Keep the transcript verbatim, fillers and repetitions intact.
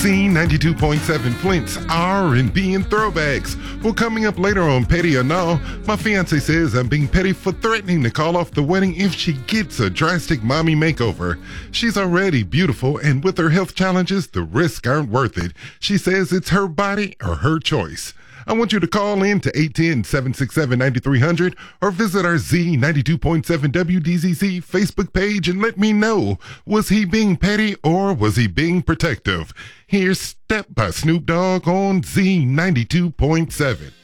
Z ninety-two point seven Flint's R and B and throwbacks. Well, coming up later on Petty or No, my fiance says I'm being petty for threatening to call off the wedding if she gets a drastic mommy makeover. She's already beautiful, and with her health challenges, the risks aren't worth it. She says it's her body or her choice. I want you to call in to eight one zero, seven six seven, nine three zero zero or visit our Z ninety-two point seven W D Z Z Facebook page and let me know, was he being petty or was he being protective? Here's Step by Snoop Dogg on Z ninety-two point seven.